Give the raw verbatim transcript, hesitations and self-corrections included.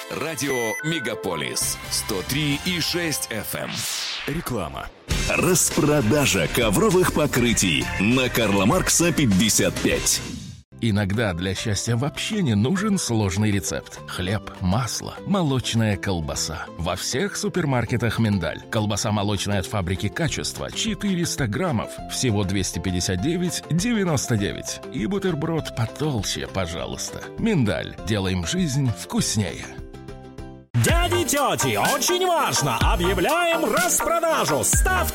Радио Мегаполис сто три и шесть эф эм. Реклама. Распродажа ковровых покрытий на Карла Маркса пятьдесят пять. Иногда для счастья вообще не нужен сложный рецепт. Хлеб, масло, молочная колбаса. Во всех супермаркетах «Миндаль». Колбаса молочная от фабрики «Качество» четыреста граммов. Всего двести пятьдесят девять девяносто девять. И бутерброд потолще, пожалуйста. «Миндаль». Делаем жизнь вкуснее. Дяди, тети, очень важно! Объявляем распродажу! Ставьте